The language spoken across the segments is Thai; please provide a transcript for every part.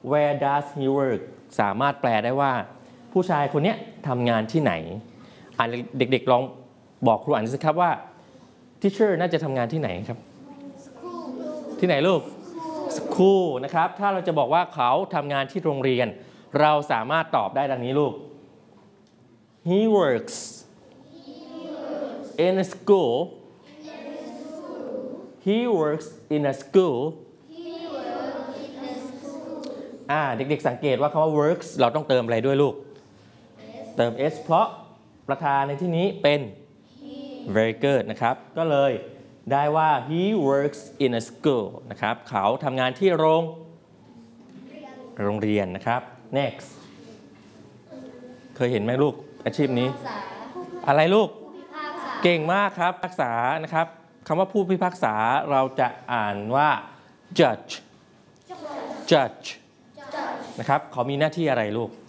where does he work สามารถแปลได้ว่าผู้ชายคนนี้ทำงานที่ไหนเด็กๆลองบอกครูอันสิครับว่า teacher น่าจะทำงานที่ไหนครับที่ไหนลูก school นะครับถ้าเราจะบอกว่าเขาทำงานที่โรงเรียนเราสามารถตอบได้ดังนี้ลูก he works in a school he works in a school เด็กๆสังเกตว่าคำว่า works เราต้องเติมอะไรด้วยลูกเติม s เพราะประธานในที่นี้เป็น very good นะครับก็เลยได้ว่า he works in a school นะครับเขาทำงานที่โรงเรียนนะครับ next เคยเห็นไหมลูกอาชีพนี้อะไรลูกเก่งมากครับพิพากษานะครับคำว่าผู้พิพากษาเราจะอ่านว่า judge นะครับเขามีหน้าที่อะไรลูก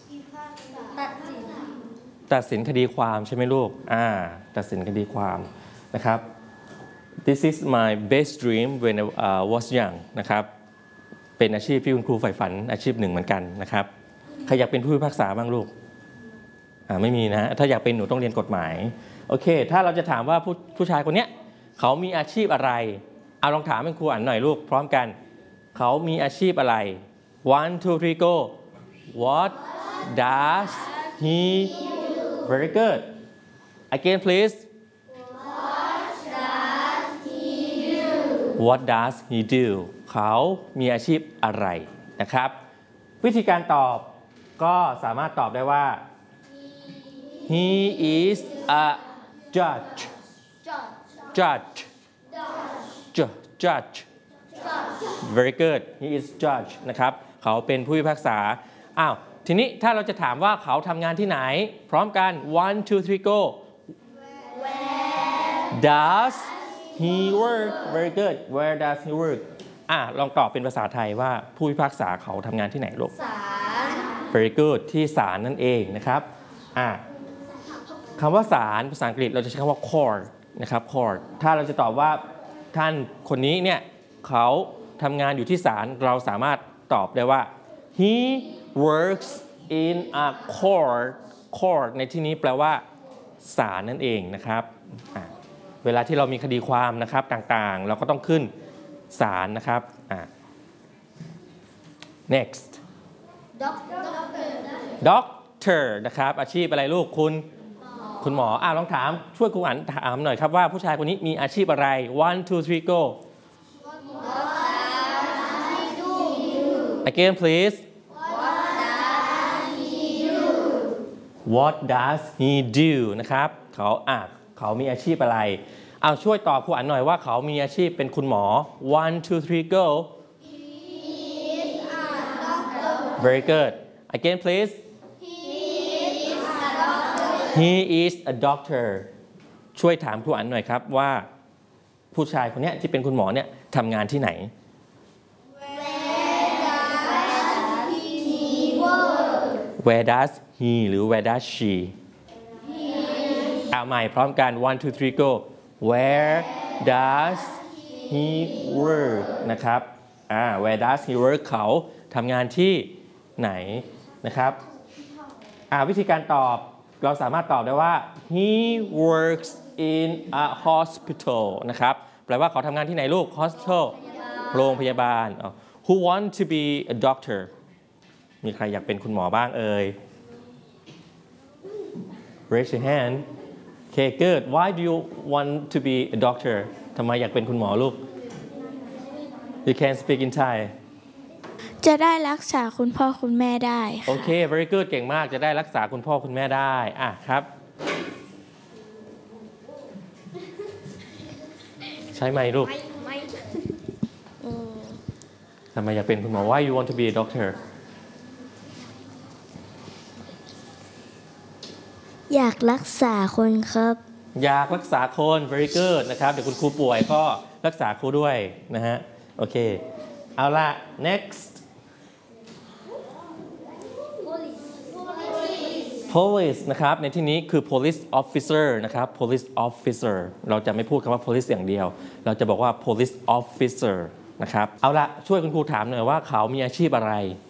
ตัดสินคดีความใช่ไหมลูกตัดสินคดีความนะครับ This is my best dream when I was young นะครับเป็นอาชีพที่คุณครูใฝ่ฝันอาชีพหนึ่งเหมือนกันนะครับใครอยากเป็นผู้พิพากษาบ้างลูกไม่มีนะถ้าอยากเป็นหนูต้องเรียนกฎหมายโอเคถ้าเราจะถามว่าผู้ชายคนนี้เขามีอาชีพอะไรเอาลองถามเป็นครูอ่านหน่อยลูกพร้อมกันเขามีอาชีพอะไร one two three go what does he very good again please what does he do เขามีอาชีพอะไรนะครับวิธีการตอบก็สามารถตอบได้ว่า he is a judge very good he is judge นะครับเขาเป็นผู้พิพากษาทีนี้ถ้าเราจะถามว่าเขาทำงานที่ไหนพร้อมกัน one two three go does he work very good where does he work ลองตอบเป็นภาษาไทยว่าผู้พิพากษาเขาทำงานที่ไหนลูกศาล very good ที่ศาลนั่นเองนะครับคำว่าศาลภาษาอังกฤษเราจะใช้คำว่า court นะครับ court ถ้าเราจะตอบว่าท่านคนนี้เนี่ยเขาทำงานอยู่ที่ศาลเราสามารถตอบได้ว่า he works in a court ในที่นี้แปลว่าศาลนั่นเองนะครับเวลาที่เรามีคดีความนะครับต่างๆเราก็ต้องขึ้นศาลนะครับnext doctor นะครับอาชีพอะไรลูกคุณหมอลองถามช่วยครูอันถามหน่อยครับว่าผู้ชายคนนี้มีอาชีพอะไร one two three go again please what does he do นะครับเขามีอาชีพอะไรช่วยตอบครูอันหน่อยว่าเขามีอาชีพเป็นคุณหมอ one two three go very good again please he is a doctor ช่วยถามครูอันหน่อยครับว่าผู้ชายคนนี้ที่เป็นคุณหมอเนี่ยทำงานที่ไหน where does he หรือ where does she ใหม่พร้อมกัน one two three go where does he work นะครับwhere does he work เขาทำงานที่ไหนนะครับวิธีการตอบเราสามารถตอบได้ว่า he works in a hospital นะครับแปลว่าเขาทำงานที่ไหนลูก hospital โรงพยาบาลwho want to be a doctor มีใครอยากเป็นคุณหมอบ้างเอ่ย raise your hand okay good why do you want to be a doctor ทำไมอยากเป็นคุณหมอลูก you can speak in Thai จะได้รักษาคุณพ่อคุณแม่ได้โอเค very good เก่งมากจะได้รักษาคุณพ่อคุณแม่ได้ครับใช่ไหมลูกไม่ทำไมอยากเป็นคุณหมอ why you want to be a doctor อยากรักษาคนครับอยากรักษาคน very good นะครับเดี๋ยวคุณครูป่วยก็รักษาครูด้วยนะฮะโอเคเอาละ next police นะครับในที่นี้คือ police officer นะครับ police officer เราจะไม่พูดคำว่า police อย่างเดียวเราจะบอกว่า police officer นะครับเอาละช่วยคุณครูถามหน่อยว่าเขามีอาชีพอะไร